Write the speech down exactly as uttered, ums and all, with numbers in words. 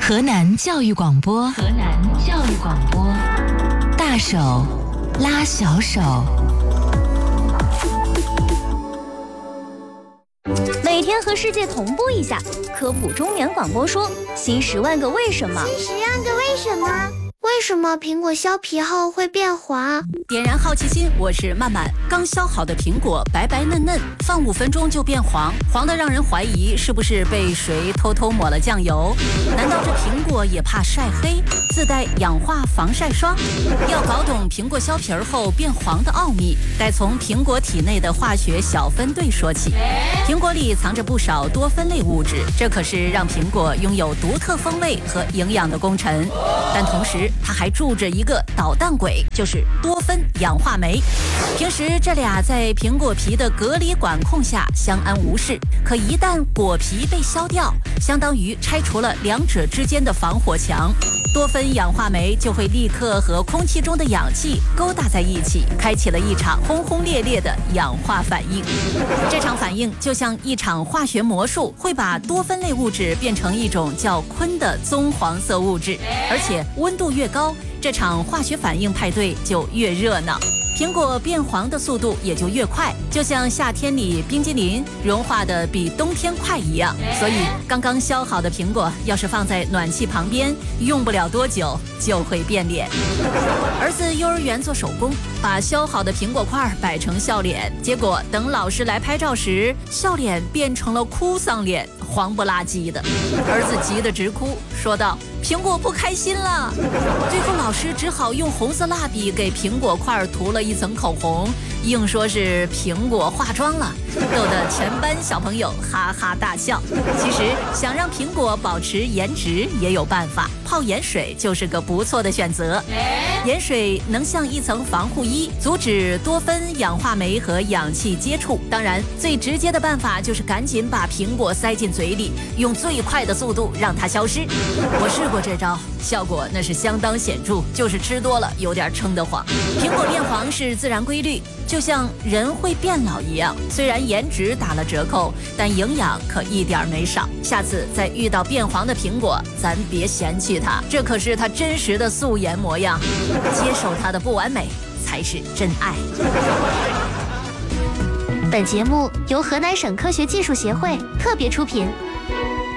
河南教育广播，河南教育广播，大手拉小手。 每天和世界同步一下，科普中原广播说新十万个为什么。 新十万个为什么？为什么苹果削皮后会变黄？ 点燃好奇心，我是曼曼。刚削好的苹果白白嫩嫩，放五分钟就变黄，黄的让人怀疑是不是被谁偷偷抹了酱油？难道这苹果也怕晒黑，自带氧化防晒霜？要搞懂苹果削皮儿后变黄的奥秘，得从苹果体内的化学小分队说起。苹果里藏着不少多酚类物质，这可是让苹果拥有独特风味和营养的功臣。但同时它还住着一个捣蛋鬼，就是多酚氧化酶。平时这俩在苹果皮的隔离管控下相安无事，可一旦果皮被削掉，相当于拆除了两者之间的防火墙，多酚氧化酶就会立刻和空气中的氧气勾搭在一起，开启了一场轰轰烈烈的氧化反应。这场反应就像一场化学魔术，会把多酚类物质变成一种叫醌的棕黄色物质，而且温度越高，这场化学反应派对就越热闹，苹果变黄的速度也就越快，就像夏天里冰激凌融化的比冬天快一样。所以刚刚削好的苹果要是放在暖气旁边，用不了多久就会变脸。儿子幼儿园做手工，把削好的苹果块摆成笑脸，结果等老师来拍照时，笑脸变成了哭丧脸，黄不拉几的。儿子急得直哭，说道：苹果不开心了。最后老师只好用红色蜡笔给苹果块涂了一层口红，硬说是苹果化妆了，逗得全班小朋友哈哈大笑。其实想让苹果保持颜值也有办法，泡盐水就是个不错的选择。盐水能像一层防护衣，阻止多酚氧化酶和氧气接触。当然最直接的办法就是赶紧把苹果塞进嘴里，用最快的速度让它消失。我试过这招，效果那是相当显著，就是吃多了有点撑得慌。苹果变黄是自然规律，就像人会变老一样，虽然颜值打了折扣，但营养可一点没少。下次再遇到变黄的苹果，咱别嫌弃它，这可是它真实的素颜模样，接受它的不完美才是真爱。 本节目由河南省科学技术协会特别出品。